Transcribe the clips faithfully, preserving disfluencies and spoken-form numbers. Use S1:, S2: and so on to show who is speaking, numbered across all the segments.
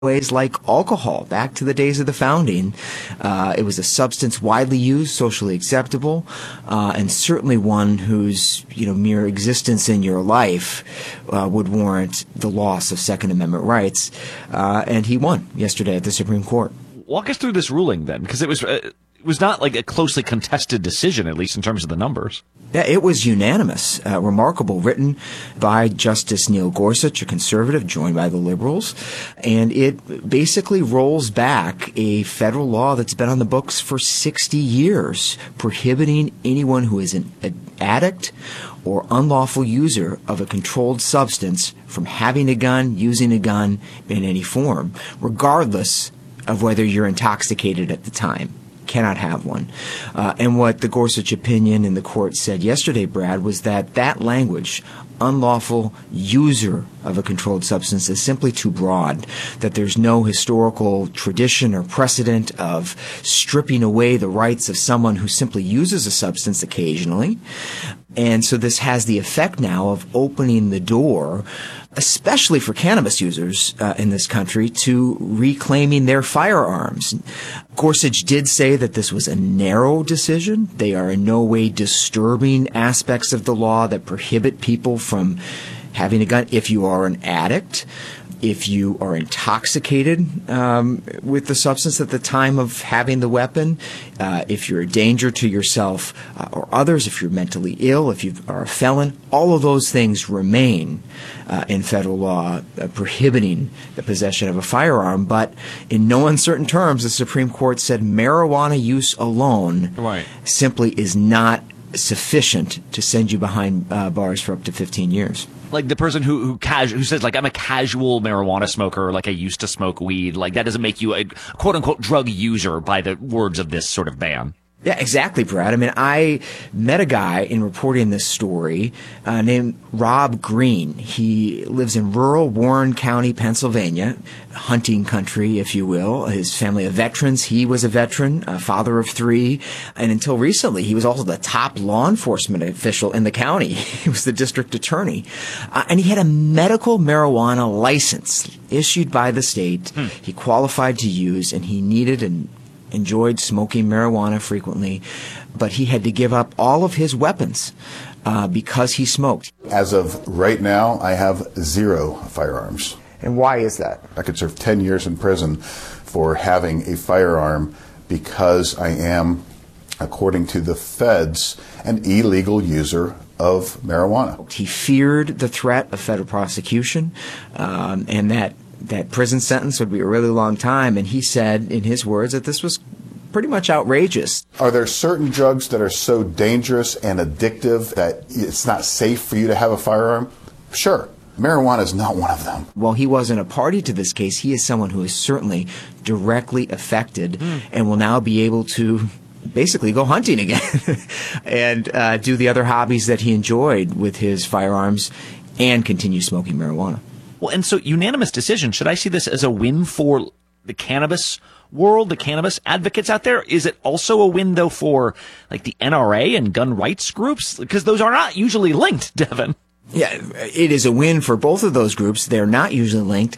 S1: ways like alcohol back to the days of the founding. Uh, it was a substance widely used, socially acceptable, uh, and certainly one whose, you know, mere existence in your life uh, would warrant the loss of Second Amendment rights. Uh, and he won yesterday at the Supreme Court.
S2: Walk us through this ruling then, because it was uh, it was not like a closely contested decision, at least in terms of the numbers.
S1: Yeah, it was unanimous, uh, remarkable, written by Justice Neil Gorsuch, a conservative, joined by the liberals. And it basically rolls back a federal law that's been on the books for sixty years, prohibiting anyone who is an, an addict or unlawful user of a controlled substance from having a gun, using a gun in any form, regardless of whether you're intoxicated at the time. Cannot have one. Uh, and what the Gorsuch opinion in the court said yesterday, Brad, was that that language, unlawful user of a controlled substance, is simply too broad, that there's no historical tradition or precedent of stripping away the rights of someone who simply uses a substance occasionally. And so this has the effect now of opening the door, especially for cannabis users uh, in this country, to reclaiming their firearms. Gorsuch did say that this was a narrow decision. They are in no way disturbing aspects of the law that prohibit people from having a gun. If you are an addict, if you are intoxicated um, with the substance at the time of having the weapon, uh, if you're a danger to yourself uh, or others, if you're mentally ill, if you are a felon, all of those things remain uh, in federal law uh, prohibiting the possession of a firearm. But in no uncertain terms, the Supreme Court said marijuana use alone
S2: right.
S1: simply is not sufficient to send you behind uh, bars for up to fifteen years.
S2: Like the person who who, casu- who says, like, I'm a casual marijuana smoker, or like I used to smoke weed, like that doesn't make you a quote-unquote drug user by the words of this sort of ban.
S1: Yeah, exactly, Brad. I mean, I met a guy in reporting this story uh, named Rob Green. He lives in rural Warren County, Pennsylvania, hunting country, if you will. His family of veterans. He was a veteran, a father of three. And until recently, he was also the top law enforcement official in the county. He was the district attorney. Uh, and he had a medical marijuana license issued by the state. Hmm. He qualified to use, and he needed an enjoyed smoking marijuana frequently, but he had to give up all of his weapons uh, because he smoked.
S3: As of right now, I have zero firearms.
S1: And why is that?
S3: I could serve ten years in prison for having a firearm because I am, according to the feds, an illegal user of marijuana.
S1: He feared the threat of federal prosecution, um, and that that prison sentence would be a really long time, and he said, in his words, that this was pretty much outrageous.
S3: Are there certain drugs that are so dangerous and addictive that it's not safe for you to have a firearm? Sure. Marijuana is not one of them.
S1: While he wasn't a party to this case, he is someone who is certainly directly affected mm. and will now be able to basically go hunting again and uh, do the other hobbies that he enjoyed with his firearms and continue smoking marijuana.
S2: Well, and so unanimous decision, should I see this as a win for the cannabis world, the cannabis advocates out there? Is it also a win, though, for like the N R A and gun rights groups? Because those are not usually linked, Devin.
S1: Yeah, it is a win for both of those groups. They're not usually linked.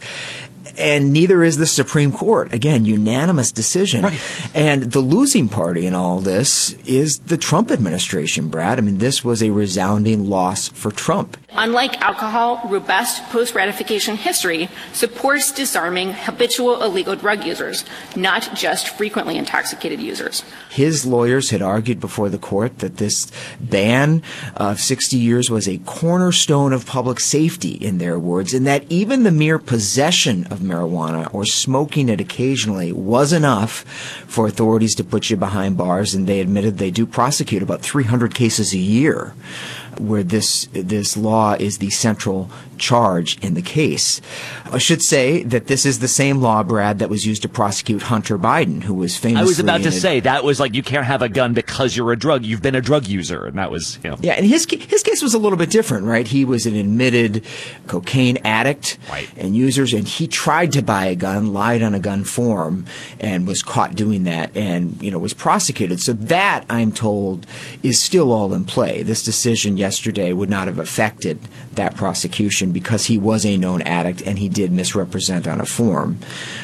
S1: And neither is the Supreme Court. Again, unanimous decision.
S2: Right.
S1: And the losing party in all this is the Trump administration, Brad. I mean, this was a resounding loss for Trump.
S4: Unlike alcohol, robust post-ratification history supports disarming habitual illegal drug users, not just frequently intoxicated users.
S1: His lawyers had argued before the court that this ban of sixty years was a cornerstone of public safety, in their words, and that even the mere possession of marijuana or smoking it occasionally was enough for authorities to put you behind bars. And they admitted they do prosecute about three hundred cases a year where this this law is the central charge in the case. I should say that this is the same law, Brad, that was used to prosecute Hunter Biden, who was famously...
S2: I was about to say, that was like, you can't have a gun because you're a drug. You've been a drug user, and that was, you know.
S1: Yeah, and his his case was a little bit different, right? He was an admitted cocaine addict
S2: right.
S1: and users, and he tried to buy a gun, lied on a gun form, and was caught doing that, and, you know, was prosecuted. So that, I'm told, is still all in play. This decision yesterday would not have affected that prosecution. prosecution because he was a known addict and he did misrepresent on a form.